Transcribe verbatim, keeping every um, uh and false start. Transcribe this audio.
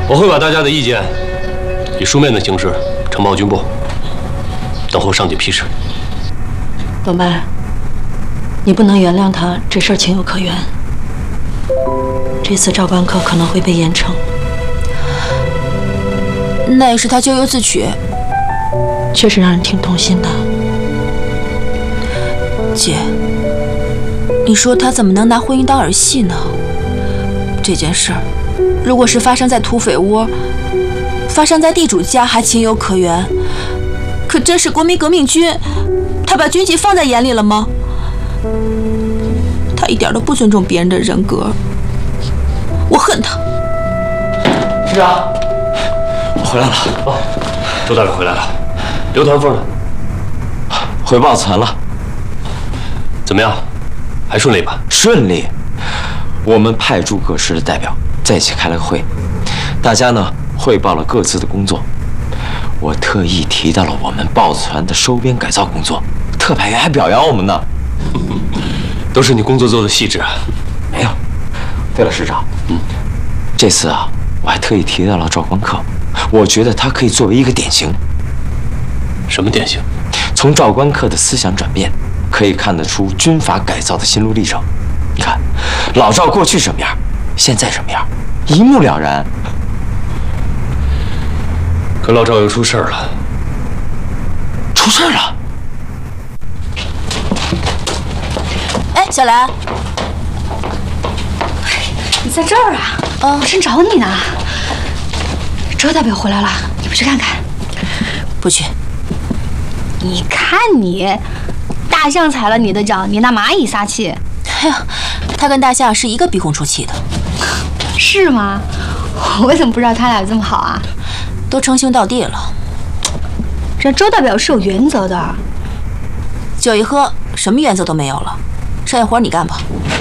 我会把大家的意见以书面的形式呈报军部，等候上级批示。 董白，你不能原谅他，这事儿情有可原。这次赵关客可能会被严惩， 那也是他咎由自取， 确实让人挺痛心的。 姐，你说他怎么能拿婚姻当儿戏呢？这件事儿，如果是发生在土匪窝，发生在地主家还情有可原，可这是国民革命军，他把军纪放在眼里了吗？他一点都不尊重别人的人格，我恨他。 师长，我回来了。 哦，周大哥回来了。刘团凤呢？ 回报传了。 怎么样？还顺利吧？ 顺利。我们派驻各师的代表在一起开了个会，大家呢汇报了各自的工作。我特意提到了我们报船的收编改造工作，特派员还表扬我们呢。 都是你工作做的细致啊。 没有。对了，师长，嗯，这次啊，我还特意提到了赵关客，我觉得他可以作为一个典型。 什么典型？ 从赵关客的思想转变，可以看得出军阀改造的心路历程。你看，老赵过去什么样，现在什么样，一目了然。 可老赵又出事儿了。 出事了？ 哎，小兰， 你在这儿啊？ 嗯， 我正找你呢。周代表回来了，你不去看看？ 不去。 你看你，大象踩了你的脚，你拿蚂蚁撒气。 哎呀，他跟大象是一个鼻孔出气的。 是吗？我怎么不知道他俩这么好啊？ 都称兄道弟了。 这周代表是有原则的。 酒一喝，什么原则都没有了。剩下活你干吧。